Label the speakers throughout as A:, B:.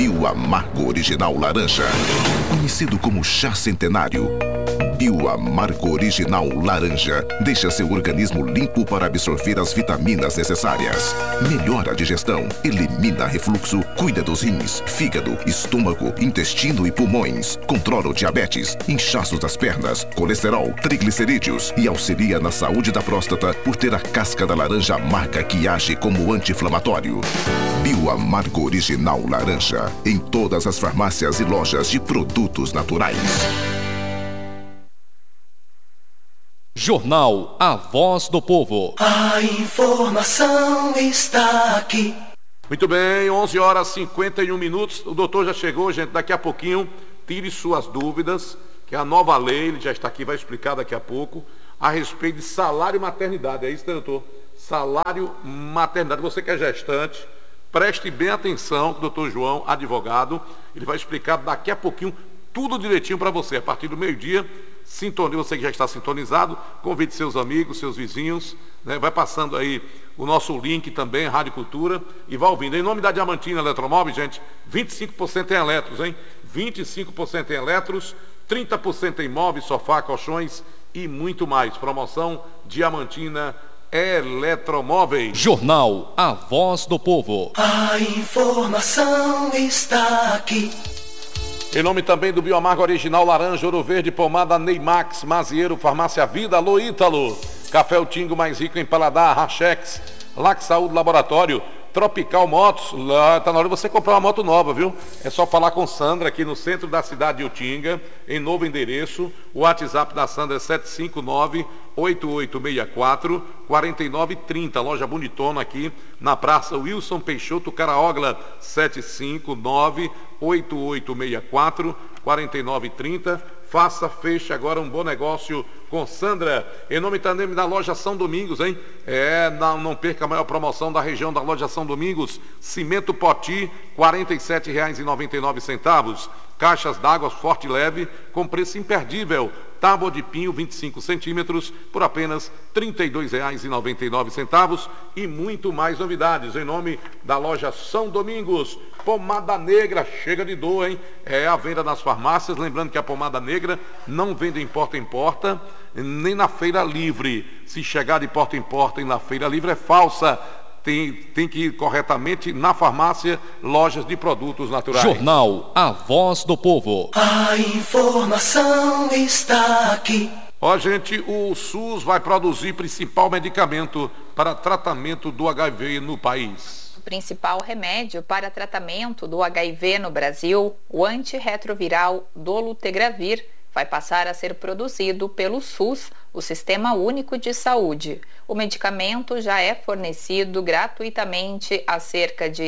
A: Bioamargo Original Laranja, conhecido como chá centenário. Bioamargo Original Laranja deixa seu organismo limpo para absorver as vitaminas necessárias. Melhora a digestão, elimina refluxo, cuida dos rins, fígado, estômago, intestino e pulmões. Controla o diabetes, inchaços das pernas, colesterol, triglicerídeos e auxilia na saúde da próstata por ter a casca da laranja amarga que age como anti-inflamatório. Bioamargo Original Laranja, em todas as farmácias e lojas de produtos naturais.
B: Jornal A Voz do Povo.
C: A informação está aqui.
D: Muito bem, 11h51. O doutor já chegou, gente. Daqui a pouquinho, tire suas dúvidas, que a nova lei, ele já está aqui, vai explicar daqui a pouco, a respeito de salário maternidade. É isso, né, doutor? Salário maternidade. Você que é gestante, preste bem atenção, que o doutor João, advogado, ele vai explicar daqui a pouquinho tudo direitinho para você. A partir do meio-dia, você que já está sintonizado, convide seus amigos, seus vizinhos, né? Vai passando aí o nosso link também, Rádio Cultura, e vai ouvindo. Em nome da Diamantina Eletromóveis, gente, 25% em eletros, hein? 25% em eletros, 30% em móveis, sofá, colchões e muito mais. Promoção Diamantina Eletromóveis.
B: Jornal A Voz do Povo.
C: A informação está aqui.
D: Em nome também do Bioamargo Original Laranja, Ouro Verde, Pomada Neymax, Mazieiro, Farmácia Vida, Alô Ítalo, Café O Tingo mais rico em paladar, Rachex, Lac Saúde Laboratório, Tropical Motos. Lá tá na hora de você comprar uma moto nova, viu? É só falar com Sandra aqui no centro da cidade de Utinga, em novo endereço. O WhatsApp da Sandra é 759-8864-4930. Loja bonitona aqui na Praça Wilson Peixoto Caraogla, 759-8864-4930. Faça, feche agora um bom negócio com Sandra. Em nome também da Loja São Domingos, hein? Não perca a maior promoção da região da Loja São Domingos. Cimento Poti, R$ 47,99. Caixas d'água forte e leve, com preço imperdível. Tábua de pinho, 25 centímetros, por apenas R$ 32,99. E muito mais novidades. Em nome da Loja São Domingos. Pomada negra, chega de dor, hein? É a venda nas farmácias. Lembrando que a pomada negra não vende em porta em porta, nem na feira livre. Se chegar de porta em porta e na feira livre é falsa. Tem que ir corretamente na farmácia, lojas de produtos naturais.
B: Jornal A Voz do Povo.
C: A informação está aqui.
D: Ó, gente, o SUS vai produzir principal medicamento para tratamento do HIV no país.
E: O principal remédio para tratamento do HIV no Brasil, o antirretroviral dolutegravir, vai passar a ser produzido pelo SUS, o Sistema Único de Saúde. O medicamento já é fornecido gratuitamente a cerca de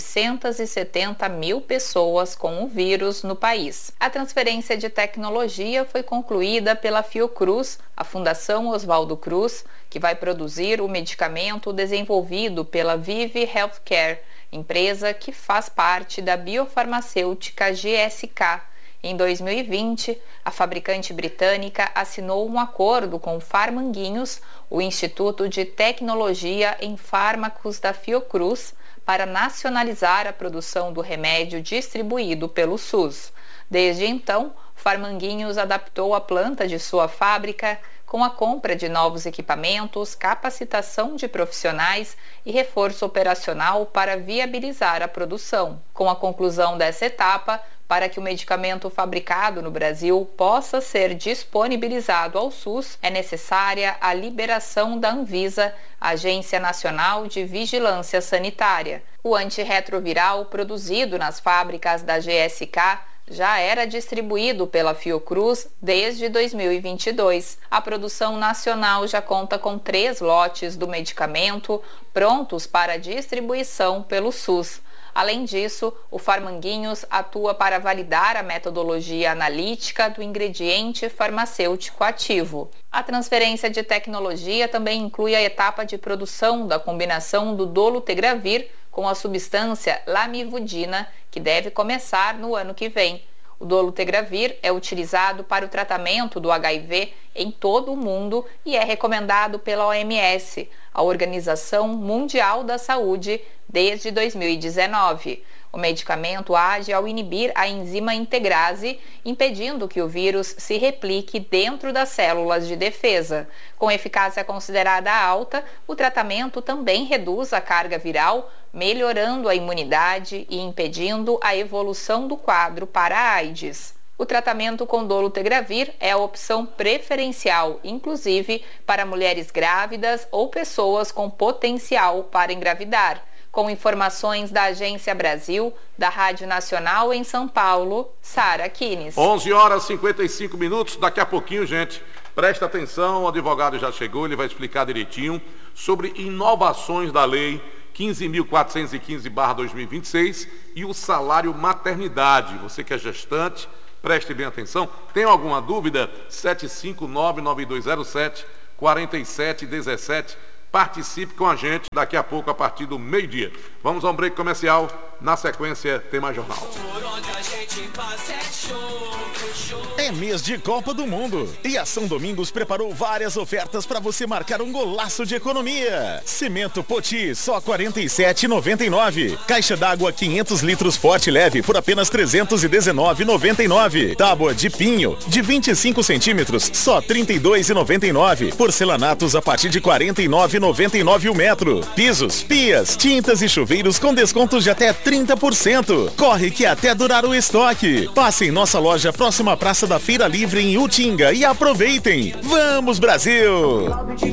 E: 770 mil pessoas com o vírus no país. A transferência de tecnologia foi concluída pela Fiocruz, a Fundação Oswaldo Cruz, que vai produzir o medicamento desenvolvido pela Vive Healthcare, empresa que faz parte da biofarmacêutica GSK. Em 2020, a fabricante britânica assinou um acordo com o Pharmanguinhos, o Instituto de Tecnologia em Fármacos da Fiocruz, para nacionalizar a produção do remédio distribuído pelo SUS. Desde então, Pharmanguinhos adaptou a planta de sua fábrica com a compra de novos equipamentos, capacitação de profissionais e reforço operacional para viabilizar a produção. Com a conclusão dessa etapa, para que o medicamento fabricado no Brasil possa ser disponibilizado ao SUS, é necessária a liberação da Anvisa, Agência Nacional de Vigilância Sanitária. O antirretroviral produzido nas fábricas da GSK já era distribuído pela Fiocruz desde 2022. A produção nacional já conta com 3 lotes do medicamento prontos para distribuição pelo SUS. Além disso, o Pharmanguinhos atua para validar a metodologia analítica do ingrediente farmacêutico ativo. A transferência de tecnologia também inclui a etapa de produção da combinação do dolutegravir com a substância lamivudina, que deve começar no ano que vem. O dolutegravir é utilizado para o tratamento do HIV em todo o mundo e é recomendado pela OMS, a Organização Mundial da Saúde, desde 2019. O medicamento age ao inibir a enzima integrase, impedindo que o vírus se replique dentro das células de defesa. Com eficácia considerada alta, o tratamento também reduz a carga viral, melhorando a imunidade e impedindo a evolução do quadro para a AIDS. O tratamento com dolutegravir é a opção preferencial, inclusive para mulheres grávidas ou pessoas com potencial para engravidar. Com informações da Agência Brasil, da Rádio Nacional em São Paulo, Sara Kines.
D: 11h55, daqui a pouquinho, gente, presta atenção, o advogado já chegou, ele vai explicar direitinho sobre inovações da lei 15.415/2026 e o salário maternidade. Você que é gestante, preste bem atenção. Tem alguma dúvida? 759-9207-4717. Participe com a gente daqui a pouco, a partir do meio-dia. Vamos a um break comercial. Na sequência, tem mais jornal.
F: É mês de Copa do Mundo e a São Domingos preparou várias ofertas para você marcar um golaço de economia. Cimento Poti, só R$ 47,99. Caixa d'água 500 litros forte leve por apenas R$ 319,99. Tábua de pinho de 25 centímetros, só R$ 32,99. Porcelanatos a partir de R$ 49,99 o metro. Pisos, pias, tintas e chuveiros com descontos de até 30%. Corre que até durar o estoque. Passe em nossa loja próxima à Praça da Feira Livre em Utinga e aproveitem. Vamos, Brasil!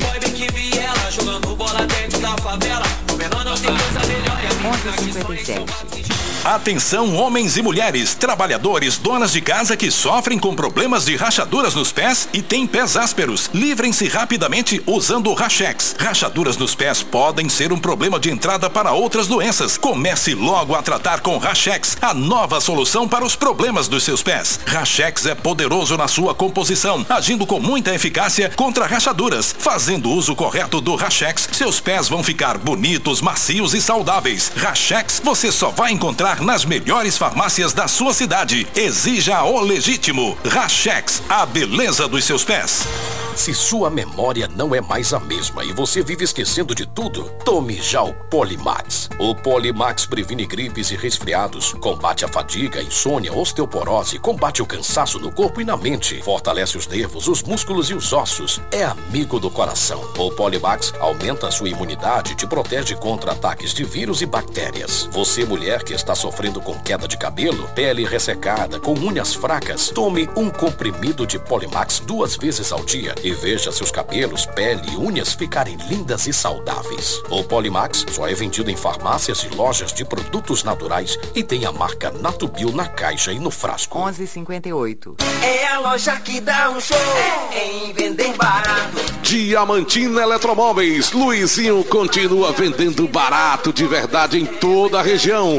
G: 11h57. Atenção, homens e mulheres, trabalhadores, donas de casa que sofrem com problemas de rachaduras nos pés e têm pés ásperos. Livrem-se rapidamente usando o Rachex. Rachaduras nos pés podem ser um problema de entrada para outras doenças. Comece logo a tratar com Rachex, a nova solução para os problemas dos seus pés. Rachex é poderoso na sua composição, agindo com muita eficácia contra rachaduras. Fazendo uso correto do Rachex, seus pés vão ficar bonitos, macios e saudáveis. Rachex você só vai encontrar nas melhores farmácias da sua cidade. Exija o legítimo. Rachex, a beleza dos seus pés.
H: Se sua memória não é mais a mesma e você vive esquecendo de tudo, tome já o Polimax. O Polimax previne gripes e resfriados, combate a fadiga, insônia, osteoporose, combate o cansaço no corpo e na mente, fortalece os nervos, os músculos e os ossos. É amigo do coração. O Polimax aumenta a sua imunidade e te protege contra ataques de vírus e bactérias. Você, mulher que está sofrendo com queda de cabelo, pele ressecada, com unhas fracas, tome um comprimido de Polimax 2 vezes ao dia e veja seus cabelos, pele e unhas ficarem lindas e saudáveis. O Polimax só é vendido em farmácias e lojas de produtos naturais e tem a marca Natubio na caixa e no frasco.
C: 11h58. É a loja que dá um show em vender barato.
D: Diamantina Eletromóveis. Luizinho continua vendendo barato de verdade em toda a região.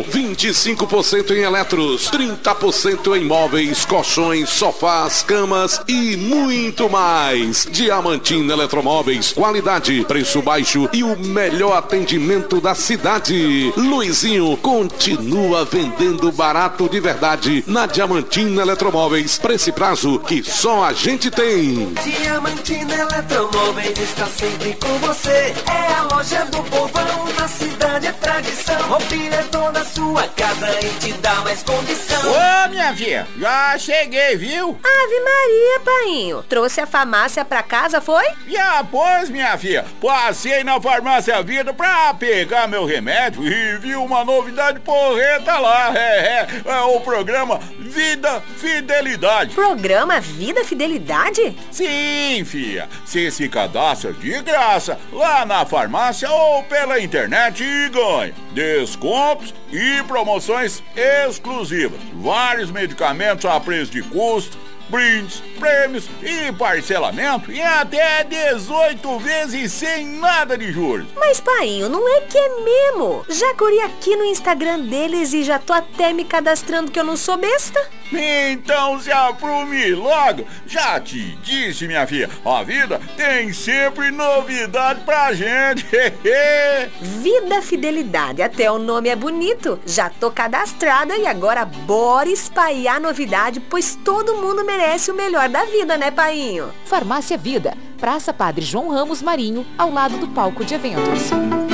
D: 25% em eletros, 30% em móveis, colchões, sofás, camas e muito mais. Diamantina Eletromóveis, qualidade, preço baixo e o melhor atendimento da cidade. Luizinho continua vendendo barato de verdade na Diamantina Eletromóveis, pra esse prazo que só a gente tem.
C: Diamantina Eletromóveis está sempre com você. É a loja do povão, na cidade é tradição. Mobília toda a sua casa e te dá mais condição.
I: Ô, minha filha, já cheguei, viu?
J: Ave Maria, painho. Trouxe a farmácia pra casa, foi?
I: Já, pois, minha filha. Passei na Farmácia Vida pra pegar meu remédio e vi uma novidade porreta lá. É o programa Vida Fidelidade.
J: Programa Vida Fidelidade?
I: Sim, filha. Você se cadastra de graça lá na farmácia ou pela internet e ganha descontos e promoções exclusivas. Vários medicamentos a preço de custo, brindes, prêmios e parcelamento em até 18 vezes sem nada de juros.
J: Mas, painho, não é que é mesmo? Já corri aqui no Instagram deles e já tô até me cadastrando que eu não sou besta.
I: Então se aprume logo. Já te disse, minha filha, a vida tem sempre novidade pra gente.
J: Vida Fidelidade, até o nome é bonito. Já tô cadastrada e agora bora espalhar novidade, pois todo mundo merece o melhor da vida, né, painho?
K: Farmácia Vida, Praça Padre João Ramos Marinho, ao lado do palco de eventos.